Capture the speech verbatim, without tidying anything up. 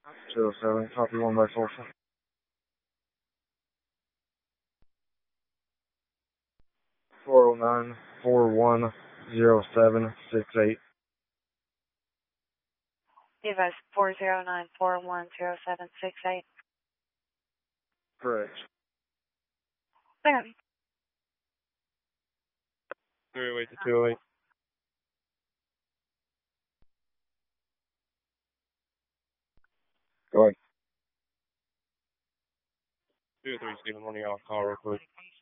two oh seven, copy one by Folsom. four oh nine, four one zero seven six eight. Device four zero nine four one zero seven six eight. Correct. Second. three oh eight to two oh eight. Go ahead. two oh three, Stephen, one of y'all call real quick.